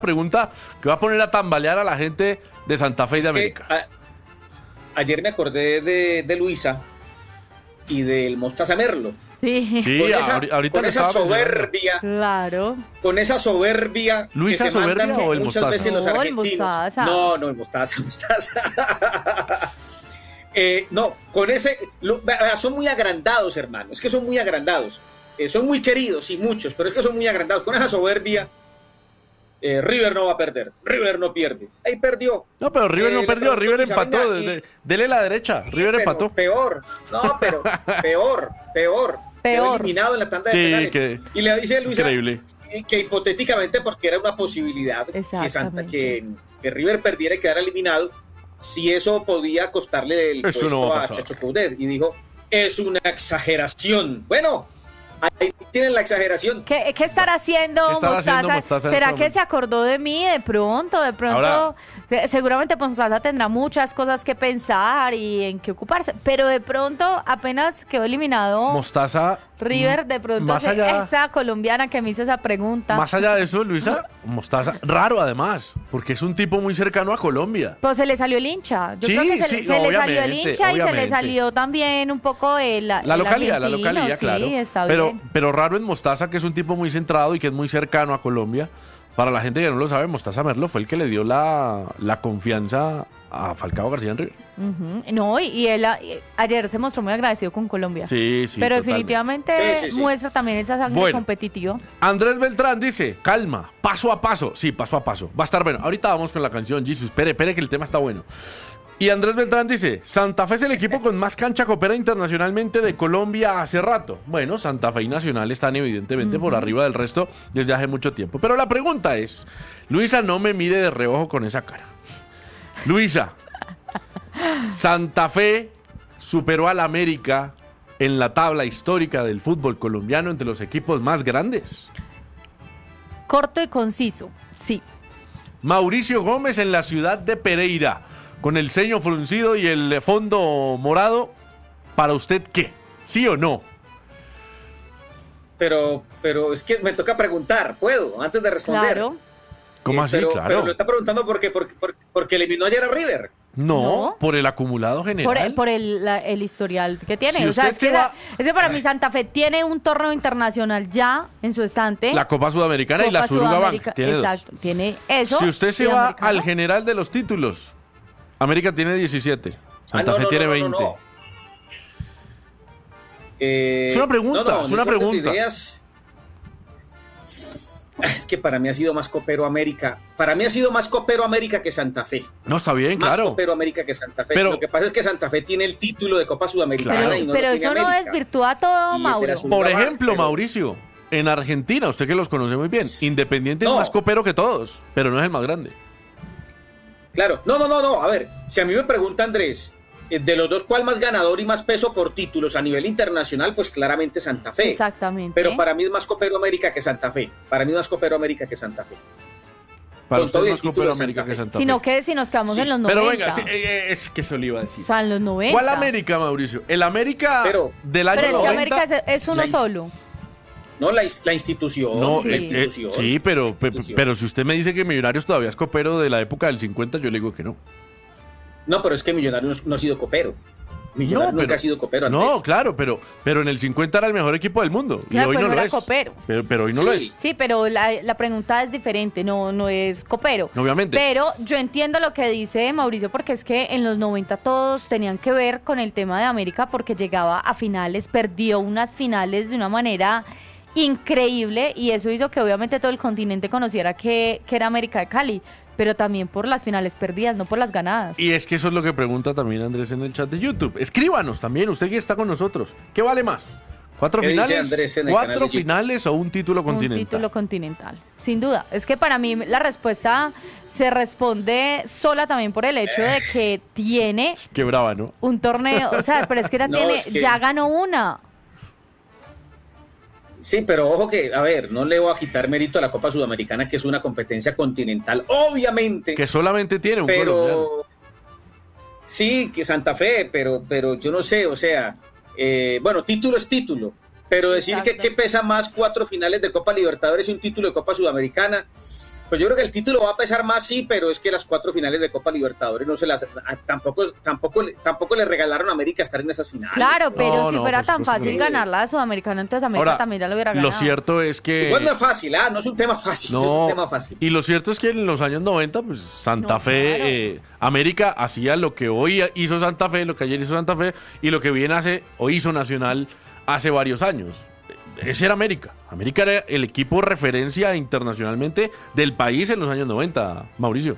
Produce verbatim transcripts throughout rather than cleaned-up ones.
pregunta que va a poner a tambalear a la gente de Santa Fe y de Es que, América. a, ayer me acordé de, de Luisa y del Mostaza Merlo. Sí, Sí, Con esa, ahorita con le esa estaba mencionando. soberbia, claro. con esa soberbia ¿Luisa que se soberbia mandan o el muchas Mostaza? veces los No, el argentinos. Mostaza. No, no, el Mostaza, Mostaza. eh, no, con ese, lo, son muy agrandados, hermano, es que son muy agrandados. Eh, son muy queridos y muchos, pero es que son muy agrandados. Con esa soberbia, eh, River no va a perder, River no pierde. Ahí perdió. No, pero River Eh, no le perdió, preguntó River Luis empató. Avendaño de- y- de- Dele la derecha, Sí, River pero empató. Peor, no, pero peor, peor. Quedó Peor. eliminado en la tanda de Sí, penales. que- Y le dice Luisa Increíble. que, que hipotéticamente, porque era una posibilidad que, Santa, Exactamente. que, que River perdiera y quedara eliminado, si eso podía costarle el Eso puesto no va a a pasar. Chacho Coudet. Y dijo, es una exageración. Bueno, ahí tienen la exageración. ¿Qué, qué estará haciendo ¿Qué estará Mostaza? haciendo Mostaza en ¿Será este que momento? se acordó de mí de pronto? De pronto, Ahora- de- seguramente Mostaza tendrá muchas cosas que pensar y en qué ocuparse, pero de pronto apenas quedó eliminado Mostaza. River, de pronto más se- allá- esa colombiana que me hizo esa pregunta. Más allá de eso, Luisa, Mostaza, raro además, porque es un tipo muy cercano a Colombia. Pues se le salió el hincha. Yo Sí, creo que se, sí, le- se le salió el obviamente, hincha y se le obviamente. salió también un poco el La el localidad, la argentino, localidad, sí, claro. está pero, bien. pero raro en Mostaza, que es un tipo muy centrado y que es muy cercano a Colombia. Para la gente que no lo sabe, Mostaza Merlo fue el que le dio la, la confianza a Falcao García en River. Ujú. No, y, y él a- y ayer se mostró muy agradecido con Colombia. Sí, sí. pero totalmente. definitivamente Sí, sí, sí. muestra también esa sangre Bueno. competitiva. Andrés Beltrán dice, calma, paso a paso. Sí, paso a paso. Va a estar bueno. Ahorita vamos con la canción, Jesus. Espere, espere que el tema está bueno. Y Andrés Beltrán dice, Santa Fe es el equipo con más cancha copera internacionalmente de Colombia hace rato. Bueno, Santa Fe y Nacional están evidentemente por arriba del resto desde hace mucho tiempo. Pero la pregunta es, Luisa, no me mire de reojo con esa cara. Luisa, Santa Fe superó al América en la tabla histórica del fútbol colombiano entre los equipos más grandes. Corto y conciso, sí. Mauricio Gómez en la ciudad de Pereira, con el ceño fruncido y el fondo morado. ¿Para usted qué? ¿Sí o no? Pero, pero es que me toca preguntar, ¿puedo? Antes de responder. Claro. ¿Cómo Eh, así? pero, Claro. pero lo está preguntando porque, porque, porque, porque eliminó ayer a River. No, No. por el acumulado general. Por, el- por el, la- el historial que tiene. Si o sea, usted es que, se la- va- es que para mí Santa Fe tiene un torneo internacional ya en su estante. La Copa Sudamericana y la Copa Suruga Bank. Sudamérica- Tiene dos. Exacto, tiene eso. Si usted se va Sudamericana. al general de los títulos, América tiene diecisiete. Santa Ah, no, Fe no, tiene no, no, veinte. no. Eh, Es una pregunta, no, no, es no una orden de pregunta. ideas. Es que para mí ha sido más copero América. Para mí ha sido más copero América que Santa Fe. No, está bien, Más claro. copero América que Santa Fe. Pero- Lo que pasa es que Santa Fe tiene el título de Copa Sudamericana Claro. y no Pero lo tiene eso no América. desvirtúa todo, Y Mauro. este era su- Por Suruga Bank, ejemplo, pero- Mauricio, en Argentina, usted que los conoce muy bien, Independiente es No. más copero que todos, pero no es el más grande. Claro. No, no, no, no. A ver, si a mí me pregunta Andrés, eh, de los dos, ¿cuál más ganador y más peso por títulos a nivel internacional? Pues claramente Santa Fe. Exactamente. Pero para mí es más copero América que Santa Fe. Para mí es más copero América que Santa Fe. Para Con usted todo y es el más título copero de Santa América que Fe. Santa Sino Fe. que si nos quedamos Sí, en los noventa. Pero venga, sí, eh, es que se lo iba a decir. O sea, en los noventa. ¿Cuál América, Mauricio? El América Pero- del año Pero es que noventa. América es, es uno La ins- solo. No, la, ins- la institución. No, Sí. la es- eh, institución. sí, pero, pe- Institución. pero si usted me dice que Millonarios todavía es copero de la época del cincuenta, yo le digo que no. No, pero es que Millonarios no ha sido copero. Millonarios No, nunca pero- ha sido copero antes. No, claro, pero, pero en el cincuenta era el mejor equipo del mundo. Claro, y hoy pero no no lo era es. copero. Pero, pero hoy no lo Sí. es. Sí, pero la, la pregunta es diferente, no, no es copero. Obviamente. Pero yo entiendo lo que dice Mauricio, porque es que en los noventa todos tenían que ver con el tema de América, porque llegaba a finales, perdió unas finales de una manera increíble, y eso hizo que obviamente todo el continente conociera que, que era América de Cali, pero también por las finales perdidas, no por las ganadas. Y es que eso es lo que pregunta también Andrés en el chat de YouTube. Escríbanos también, usted que está con nosotros. ¿Qué vale más? ¿Cuatro ¿Qué dice finales? Andrés en el canal de ¿Cuatro YouTube? finales o un título continental? Un título continental, sin duda. Es que para mí la respuesta se responde sola también por el hecho de que tiene Qué brava, ¿no? un torneo, o sea, pero es que ya No, tiene, es que- ya ganó una. Sí, pero ojo que, a ver, no le voy a quitar mérito a la Copa Sudamericana, que es una competencia continental, obviamente. Que solamente tiene un colombiano. pero sí, que Santa Fe, pero, pero yo no sé, o sea, eh, bueno, título es título, pero decir que, Exacto. que pesa más cuatro finales de Copa Libertadores y un título de Copa Sudamericana, Pues yo creo que el título va a pesar más, sí, pero es que las cuatro finales de Copa Libertadores no se las tampoco tampoco tampoco le regalaron a América estar en esas finales. Claro, pero No, si no, fuera por tan supuesto fácil que no. ganar la Sudamericana, entonces América Ahora, también ya lo hubiera ganado. lo cierto es que... Igual no es fácil, ¿ah? No es un tema fácil, no, es No, un tema fácil. y lo cierto es que en los años noventa, pues Santa No, Fe, claro. eh, América hacía lo que hoy hizo Santa Fe, lo que ayer hizo Santa Fe, y lo que bien hace o hizo Nacional hace varios años. Ese era América. América era el equipo referencia internacionalmente del país en los años noventa, Mauricio.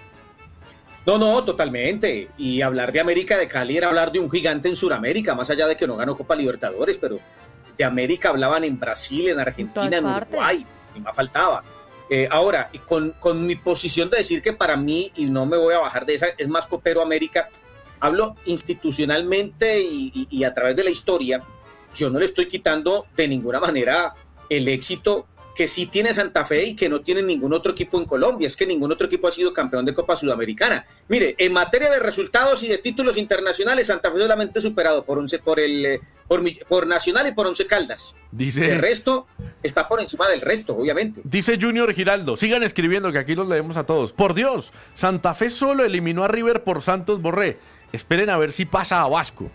No, no, totalmente. Y hablar de América de Cali era hablar de un gigante en Sudamérica, más allá de que no ganó Copa Libertadores, pero de América hablaban en Brasil, en Argentina, todas en partes. Uruguay, ni más faltaba. Eh, ahora, y con, con mi posición de decir que para mí, y no me voy a bajar de esa, es más copero América, hablo institucionalmente y, y, y a través de la historia. Yo no le estoy quitando de ninguna manera el éxito que sí tiene Santa Fe y que no tiene ningún otro equipo en Colombia. Es que ningún otro equipo ha sido campeón de Copa Sudamericana. Mire, en materia de resultados y de títulos internacionales, Santa Fe solamente superado por, once, por, el, por, por Nacional y por Once Caldas. Dice, El resto está por encima del resto, obviamente. dice Junior Giraldo, sigan escribiendo que aquí los leemos a todos. Por Dios, Santa Fe solo eliminó a River por Santos Borré. Esperen a ver si pasa a Vasco.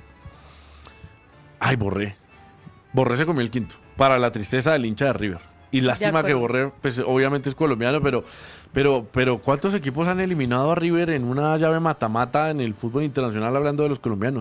Ay, Borré. Borré se comió el quinto, para la tristeza del hincha de River. Y lástima que Borré, pues obviamente es colombiano, pero, pero, pero ¿cuántos equipos han eliminado a River en una llave mata-mata en el fútbol internacional hablando de los colombianos?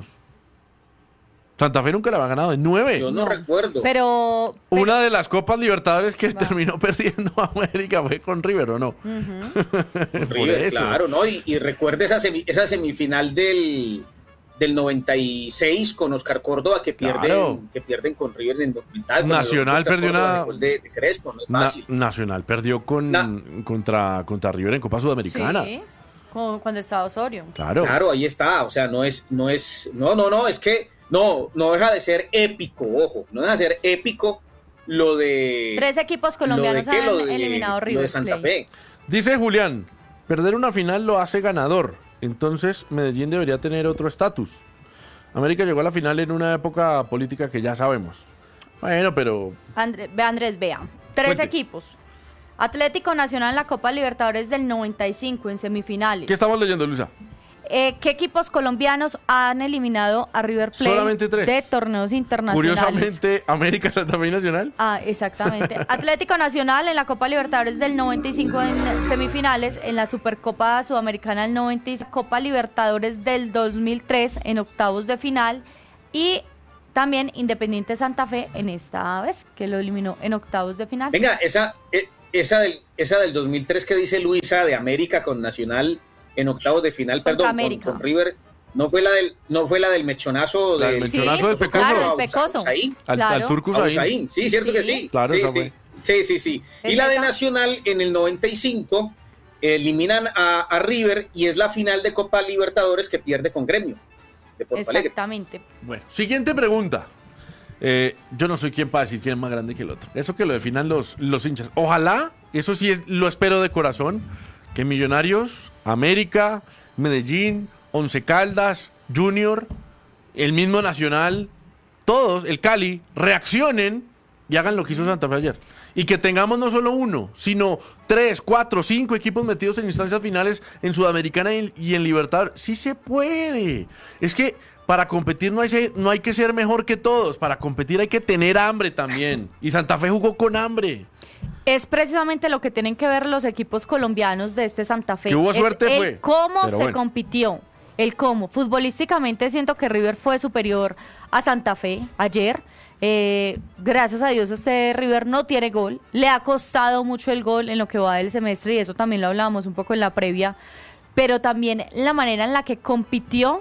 Santa Fe nunca la había ganado, en nueve. Yo no, No, recuerdo. Pero, pero- Una de las Copas Libertadores que terminó perdiendo a América fue con River, ¿o no? Ujú. Por River, eso. claro, ¿no? Y, y recuerde esa, semi- esa semifinal del, del noventa y seis con Oscar Córdoba que pierden, Claro. que pierden con River en documental. con el Nacional Oscar perdió Córdoba una- de gol de, de Crespo, no es Na- fácil. Nacional perdió con, Na- contra, contra River en Copa Sudamericana. Sí, como cuando estaba Osorio. Claro. Claro, ahí está, o sea, no es, no es, no, no, no, es que no, no deja de ser épico, ojo, no deja de ser épico lo de Tres equipos colombianos lo de, ¿qué? han Lo de- eliminado a lo River de Santa Plate. Fe. Dice Julián, perder una final lo hace ganador. Entonces Medellín debería tener otro estatus. América llegó a la final en una época política que ya sabemos. Bueno, pero André- ve, Andrés, vea. Tres Cuente. equipos. Atlético Nacional en la Copa Libertadores del noventa y cinco en semifinales. ¿qué estamos leyendo, Luisa? Eh, ¿Qué equipos colombianos han eliminado a River Plate Solamente tres. de torneos internacionales? Curiosamente, América, Santa Fe y Nacional. Ah, exactamente. Atlético Nacional en la Copa Libertadores del noventa y cinco en semifinales, en la Supercopa Sudamericana del noventa y cinco, Copa Libertadores del dos mil tres en octavos de final y también Independiente Santa Fe en esta vez que lo eliminó en octavos de final. Venga, esa, eh, esa, del, esa del dos mil tres que dice Luisa de América con Nacional en octavos de final, Contra perdón, con, América. con River, no fue la del, no fue la del mechonazo La del del mechonazo del Sí, Pecoso. claro, a- el Pecoso. a Usain. Al, Claro. al Turcus A ahí. Usain, sí, cierto que Sí. sí. Claro, sí, esa sí. fue. sí, sí, sí. Es Y la de esa. Nacional en el noventa y cinco eliminan a, a River y es la final de Copa Libertadores que pierde con Gremio de Porto Alegre. Exactamente. Bueno, siguiente pregunta. Eh, yo no soy quien para decir quién es más grande que el otro. Eso que lo definan los, los hinchas. Ojalá, eso sí es, lo espero de corazón, que Millonarios, América, Medellín, Once Caldas, Junior, el mismo Nacional, todos, el Cali, reaccionen y hagan lo que hizo Santa Fe ayer. Y que tengamos no solo uno, sino tres, cuatro, cinco equipos metidos en instancias finales en Sudamericana y, y en Libertadores. Sí se puede. Es que para competir no hay, se- no hay que ser mejor que todos. Para competir hay que tener hambre también. Y Santa Fe jugó con hambre. Es precisamente lo que tienen que ver los equipos colombianos de este Santa Fe. Que hubo Es suerte el fue, cómo pero se bueno. compitió, el cómo. Futbolísticamente siento que River fue superior a Santa Fe ayer. Eh, gracias a Dios este River no tiene gol. Le ha costado mucho el gol en lo que va del semestre y eso también lo hablábamos un poco en la previa. Pero también la manera en la que compitió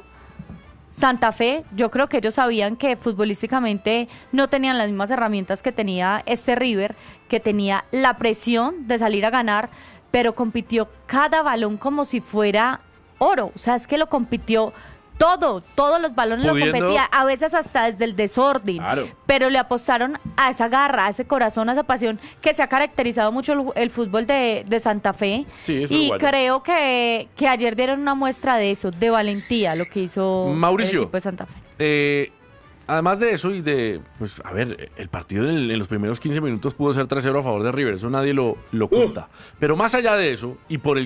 Santa Fe, yo creo que ellos sabían que futbolísticamente no tenían las mismas herramientas que tenía este River, que tenía la presión de salir a ganar, pero compitió cada balón como si fuera oro. O sea, es que lo compitió todo, todos los balones Pudiendo- lo competía, a veces hasta desde el desorden, Claro. pero le apostaron a esa garra, a ese corazón, a esa pasión que se ha caracterizado mucho el, el fútbol de, de Santa Fe. Sí, es y uruguayo. creo que, que ayer dieron una muestra de eso, de valentía, lo que hizo Mauricio. el equipo de Santa Fe. Eh, además de eso y de, pues, a ver, el partido en, en los primeros quince minutos pudo ser tres cero a favor de River, eso nadie lo, lo oculta. Uh. Pero más allá de eso, y por el